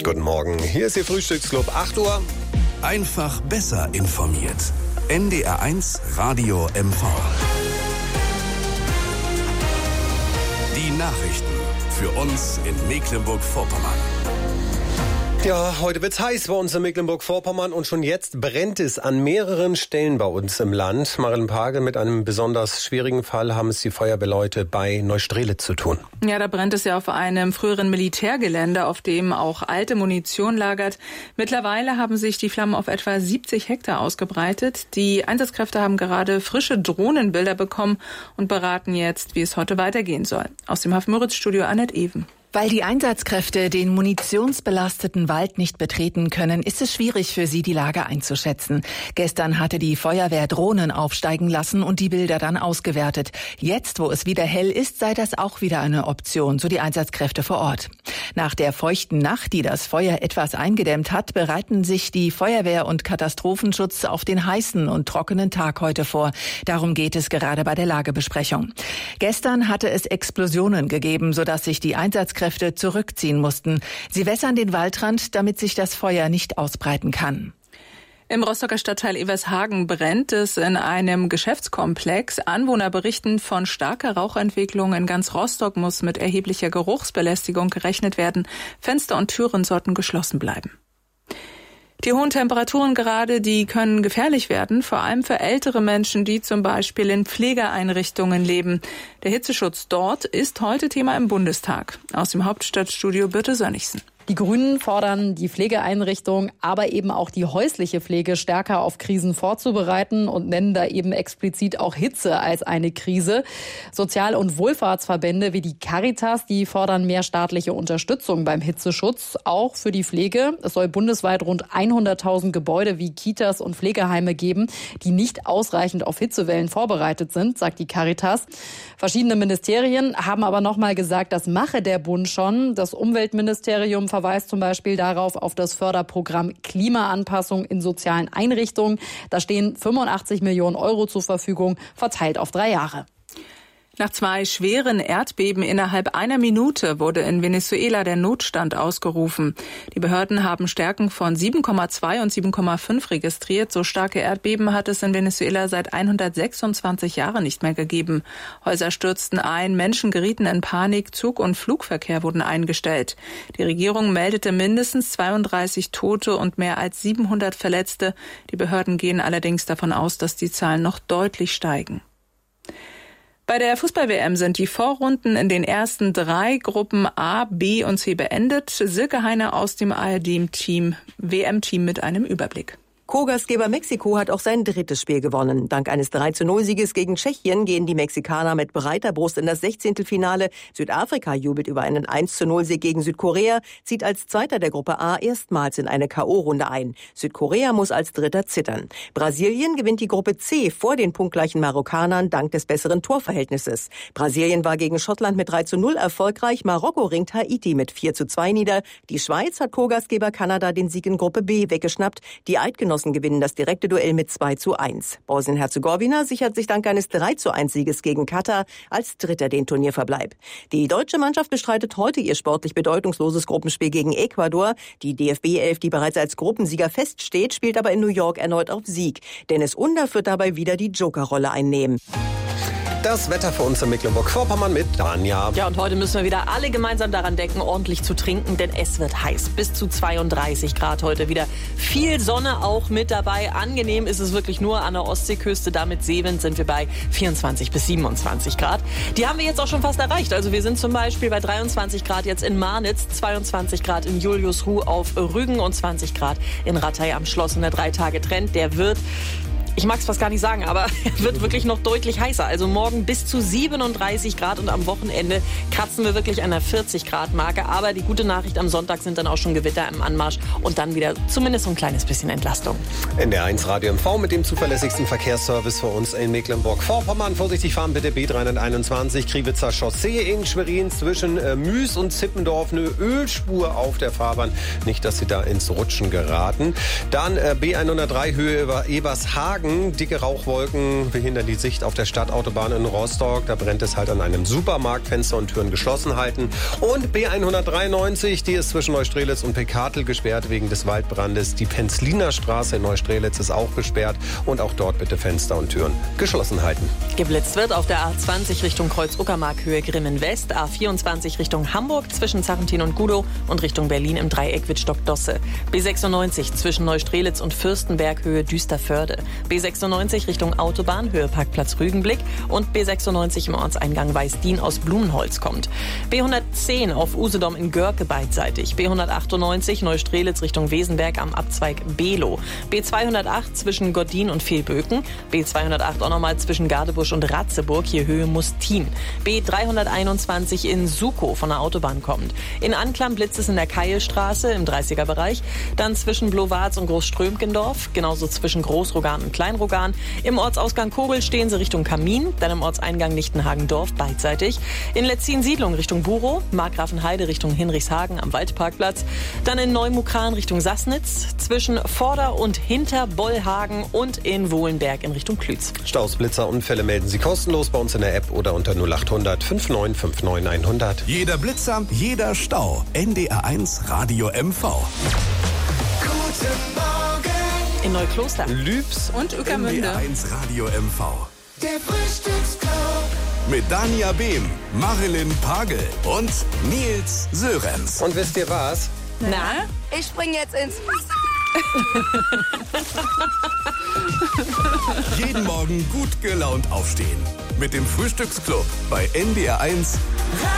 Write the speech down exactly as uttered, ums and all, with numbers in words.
Guten Morgen, hier ist Ihr Frühstücksclub, acht Uhr. Einfach besser informiert. N D R eins Radio M V. Die Nachrichten für uns in Mecklenburg-Vorpommern. Ja, heute wird's heiß bei uns in Mecklenburg-Vorpommern und schon jetzt brennt es an mehreren Stellen bei uns im Land. Marilyn Pagel, mit einem besonders schwierigen Fall haben es die Feuerwehrleute bei Neustrelitz zu tun. Ja, da brennt es ja auf einem früheren Militärgelände, auf dem auch alte Munition lagert. Mittlerweile haben sich die Flammen auf etwa siebzig Hektar ausgebreitet. Die Einsatzkräfte haben gerade frische Drohnenbilder bekommen und beraten jetzt, wie es heute weitergehen soll. Aus dem Hafen-Müritz-Studio Annette Even. Weil die Einsatzkräfte den munitionsbelasteten Wald nicht betreten können, ist es schwierig für sie, die Lage einzuschätzen. Gestern hatte die Feuerwehr Drohnen aufsteigen lassen und die Bilder dann ausgewertet. Jetzt, wo es wieder hell ist, sei das auch wieder eine Option, so die Einsatzkräfte vor Ort. Nach der feuchten Nacht, die das Feuer etwas eingedämmt hat, bereiten sich die Feuerwehr und Katastrophenschutz auf den heißen und trockenen Tag heute vor. Darum geht es gerade bei der Lagebesprechung. Gestern hatte es Explosionen gegeben, sodass sich die Einsatzkräfte Kräfte zurückziehen mussten. Sie wässern den Waldrand, damit sich das Feuer nicht ausbreiten kann. Im Rostocker Stadtteil Evershagen brennt es in einem Geschäftskomplex. Anwohner berichten von starker Rauchentwicklung. In ganz Rostock muss mit erheblicher Geruchsbelästigung gerechnet werden. Fenster und Türen sollten geschlossen bleiben. Die hohen Temperaturen gerade, die können gefährlich werden, vor allem für ältere Menschen, die zum Beispiel in Pflegeeinrichtungen leben. Der Hitzeschutz dort ist heute Thema im Bundestag. Aus dem Hauptstadtstudio Birte Sönnigsen. Die Grünen fordern, die Pflegeeinrichtung, aber eben auch die häusliche Pflege stärker auf Krisen vorzubereiten und nennen da eben explizit auch Hitze als eine Krise. Sozial- und Wohlfahrtsverbände wie die Caritas, die fordern mehr staatliche Unterstützung beim Hitzeschutz, auch für die Pflege. Es soll bundesweit rund hunderttausend Gebäude wie Kitas und Pflegeheime geben, die nicht ausreichend auf Hitzewellen vorbereitet sind, sagt die Caritas. Verschiedene Ministerien haben aber noch mal gesagt, das mache der Bund schon. Das Umweltministerium verweist zum Beispiel darauf auf das Förderprogramm Klimaanpassung in sozialen Einrichtungen. Da stehen fünfundachtzig Millionen Euro zur Verfügung, verteilt auf drei Jahre. Nach zwei schweren Erdbeben innerhalb einer Minute wurde in Venezuela der Notstand ausgerufen. Die Behörden haben Stärken von sieben Komma zwei und sieben Komma fünf registriert. So starke Erdbeben hat es in Venezuela seit hundertsechsundzwanzig Jahren nicht mehr gegeben. Häuser stürzten ein, Menschen gerieten in Panik, Zug- und Flugverkehr wurden eingestellt. Die Regierung meldete mindestens zweiunddreißig Tote und mehr als siebenhundert Verletzte. Die Behörden gehen allerdings davon aus, dass die Zahlen noch deutlich steigen. Bei der Fußball-W M sind die Vorrunden in den ersten drei Gruppen A, B und C beendet. Silke Heine aus dem A R D-Team, W M-Team mit einem Überblick. Co-Gastgeber Mexiko hat auch sein drittes Spiel gewonnen. Dank eines drei zu null Sieges gegen Tschechien gehen die Mexikaner mit breiter Brust in das Sechzehntelfinale. Südafrika jubelt über einen eins zu null Sieg gegen Südkorea, zieht als Zweiter der Gruppe A erstmals in eine K O-Runde ein. Südkorea muss als Dritter zittern. Brasilien gewinnt die Gruppe C vor den punktgleichen Marokkanern dank des besseren Torverhältnisses. Brasilien war gegen Schottland mit drei zu null erfolgreich. Marokko ringt Haiti mit vier zu zwei nieder. Die Schweiz hat Co-Gastgeber Kanada den Sieg in Gruppe B weggeschnappt. Die Eidgenossen gewinnen das direkte Duell mit zwei zu eins. Bosnien-Herzegowina sichert sich dank eines drei zu eins Sieges gegen Katar als Dritter den Turnierverbleib. Die deutsche Mannschaft bestreitet heute ihr sportlich bedeutungsloses Gruppenspiel gegen Ecuador. Die D F B elf, die bereits als Gruppensieger feststeht, spielt aber in New York erneut auf Sieg. Dennis Under wird dabei wieder die Jokerrolle einnehmen. Das Wetter für uns in Mecklenburg-Vorpommern mit Danja. Ja, und heute müssen wir wieder alle gemeinsam daran denken, ordentlich zu trinken, denn es wird heiß. Bis zu zweiunddreißig Grad heute wieder. Viel Sonne auch mit dabei. Angenehm ist es wirklich nur an der Ostseeküste. Da mit Seewind sind wir bei vierundzwanzig bis siebenundzwanzig Grad. Die haben wir jetzt auch schon fast erreicht. Also wir sind zum Beispiel bei dreiundzwanzig Grad jetzt in Marnitz, zweiundzwanzig Grad in Juliusruh auf Rügen und zwanzig Grad in Ratay am Schloss. Und der Drei-Tage-Trend, der wird... Ich mag es fast gar nicht sagen, aber er wird wirklich noch deutlich heißer. Also morgen bis zu siebenunddreißig Grad und am Wochenende kratzen wir wirklich an der vierzig Grad Marke. Aber die gute Nachricht, am Sonntag sind dann auch schon Gewitter im Anmarsch und dann wieder zumindest so ein kleines bisschen Entlastung. N D R eins Radio M V mit dem zuverlässigsten Verkehrsservice für uns in Mecklenburg-Vorpommern. Vorsichtig fahren bitte B dreihunderteinundzwanzig, Kriwitzer Chaussee in Schwerin zwischen äh, Müs und Zippendorf. Eine Ölspur auf der Fahrbahn. Nicht, dass Sie da ins Rutschen geraten. Dann äh, B hundertdrei Höhe über Ebershagen. Bergen. Dicke Rauchwolken behindern die Sicht auf der Stadtautobahn in Rostock. Da brennt es halt an einem Supermarkt, Fenster und Türen geschlossen halten. Und B hundertdreiundneunzig, die ist zwischen Neustrelitz und Pekatel gesperrt wegen des Waldbrandes. Die Penzliner Straße in Neustrelitz ist auch gesperrt. Und auch dort bitte Fenster und Türen geschlossen halten. Geblitzt wird auf der A zwanzig Richtung Kreuz-Uckermark, Höhe Grimmen West, A vierundzwanzig Richtung Hamburg zwischen Sarrentin und Gudow und Richtung Berlin im Dreieck Wittstock-Dosse. B sechsundneunzig zwischen Neustrelitz und Fürstenberg, Höhe Düsterförde. B sechsundneunzig Richtung Autobahn, Höhe Parkplatz Rügenblick und B sechsundneunzig im Ortseingang Weißdien aus Blumenholz kommt. B hundertzehn auf Usedom in Görke beidseitig. B hundertachtundneunzig Neustrelitz Richtung Wesenberg am Abzweig Below. B zweihundertacht zwischen Gordin und Fehlböken. B zweihundertacht auch nochmal zwischen Gardebusch und Ratzeburg, hier Höhe Mustin. B dreihunderteinundzwanzig in Sukow von der Autobahn kommt. In Anklam blitzt es in der Keilstraße im dreißiger Bereich. Dann zwischen Blowarz und Großströmkendorf, genauso zwischen Großrogan und Kleinrogan. Im Ortsausgang Kogel stehen sie Richtung Kamin, dann im Ortseingang Lichtenhagendorf beidseitig. In Letzin-Siedlung Richtung Burow, Markgrafenheide Richtung Hinrichshagen am Waldparkplatz. Dann in Neumukran Richtung Sassnitz, zwischen Vorder- und Hinterbollhagen und in Wohlenberg in Richtung Klütz. Staus, Blitzer, Unfälle melden Sie kostenlos bei uns in der App oder unter null achthundert neunundfünfzig neunundfünfzig hundert. Jeder Blitzer, jeder Stau. N D R eins Radio M V. Guten Morgen In Neukloster. Lübs Und N D Ueckermünde. R eins Radio M V. der Frühstücksclub. Mit Dania Behm, Marilyn Pagel und Nils Sörenz. Und wisst ihr was? Na? Ich spring jetzt ins Wasser. Jeden Morgen gut gelaunt aufstehen. Mit dem Frühstücksclub bei N D R eins